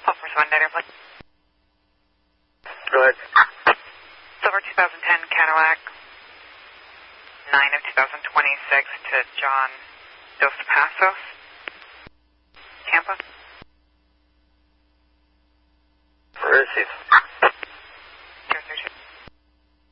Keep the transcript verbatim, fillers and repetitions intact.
Force One data, please. Go ahead. Silver twenty ten Cadillac, nine of twenty twenty-six to John Dos Passos, Tampa. Receive.